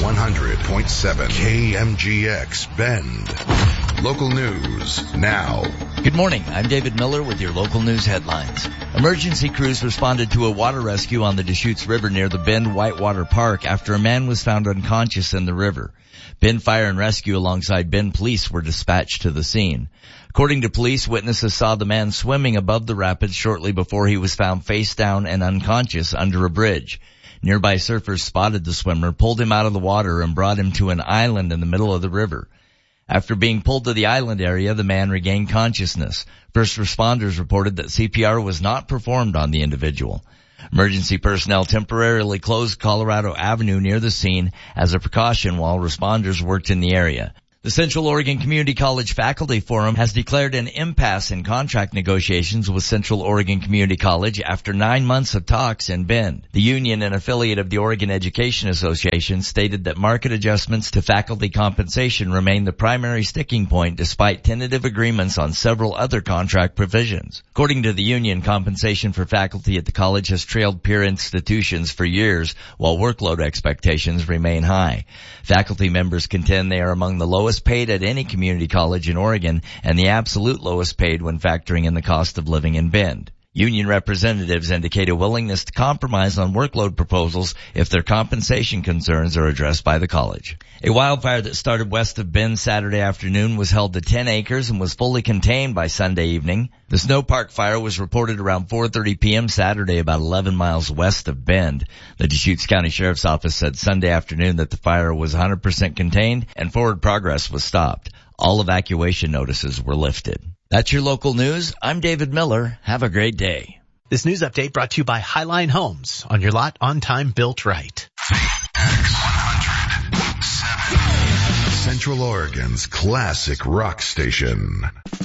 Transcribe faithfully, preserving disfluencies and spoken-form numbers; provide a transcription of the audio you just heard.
one hundred point seven K M G X Bend. Local news now. Good morning. I'm David Miller with your local news headlines. Emergency crews responded to a water rescue on the Deschutes River near the Bend Whitewater Park after a man was found unconscious in the river. Bend Fire and Rescue alongside Bend Police were dispatched to the scene. According to police, witnesses saw the man swimming above the rapids shortly before he was found face down and unconscious under a bridge. Nearby surfers spotted the swimmer, pulled him out of the water, and brought him to an island in the middle of the river. After being pulled to the island area, the man regained consciousness. First responders reported that C P R was not performed on the individual. Emergency personnel temporarily closed Colorado Avenue near the scene as a precaution while responders worked in the area. The Central Oregon Community College Faculty Forum has declared an impasse in contract negotiations with Central Oregon Community College after nine months of talks in Bend. The union, an affiliate of the Oregon Education Association, stated that market adjustments to faculty compensation remain the primary sticking point despite tentative agreements on several other contract provisions. According to the union, compensation for faculty at the college has trailed peer institutions for years while workload expectations remain high. Faculty members contend they are among the lowest paid at any community college in Oregon and the absolute lowest paid when factoring in the cost of living in Bend. Union representatives indicate a willingness to compromise on workload proposals if their compensation concerns are addressed by the college. A wildfire that started west of Bend Saturday afternoon was held to ten acres and was fully contained by Sunday evening. The Snow Park fire was reported around four thirty p.m. Saturday, about eleven miles west of Bend. The Deschutes County Sheriff's Office said Sunday afternoon that the fire was one hundred percent contained and forward progress was stopped. All evacuation notices were lifted. That's your local news. I'm David Miller. Have a great day. This news update brought to you by Highline Homes. On your lot, on time, built right. X one hundred point seven. Central Oregon's classic rock station.